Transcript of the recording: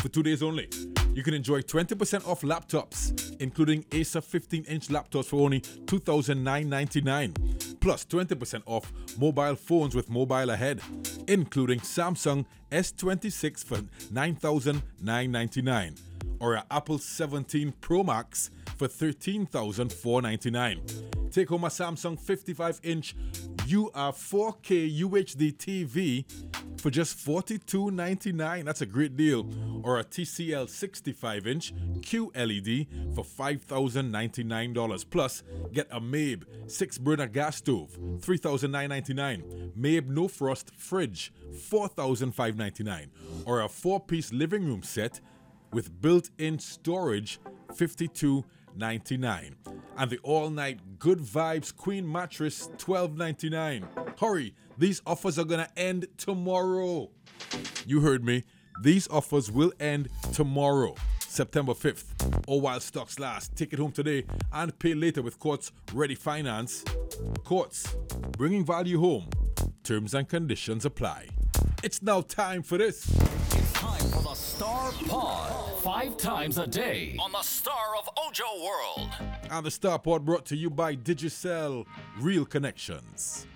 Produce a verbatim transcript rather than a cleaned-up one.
for two days only. You can enjoy twenty percent off laptops, including Acer fifteen inch laptops for only two thousand nine hundred ninety-nine dollars, plus twenty percent off mobile phones with Mobile Ahead, including Samsung S twenty-six for nine thousand nine hundred ninety-nine dollars, or an Apple seventeen Pro Max for thirteen thousand four hundred ninety-nine dollars. Take home a Samsung fifty-five inch U R four K U H D T V for just forty-two ninety-nine. That's a great deal. Or a T C L sixty-five inch Q L E D for five thousand ninety-nine dollars. Plus, get a Mabe six burner gas stove, three thousand nine hundred ninety-nine dollars. Mabe No Frost fridge, four thousand five hundred ninety-nine dollars. Or a four-piece living room set with built-in storage, fifty-two ninety-nine. And the all-night Good Vibes Queen mattress, twelve ninety-nine. Hurry, these offers are gonna end tomorrow. You heard me. These offers will end tomorrow, September fifth, or while stocks last. Take it home today and pay later with Quartz Ready Finance. Quartz, bringing value home. Terms and conditions apply. It's now time for this. It's time for the Star Pod. Five times a day on the Star of Ojo World. And the Star Pod brought to you by Digicel Real Connections.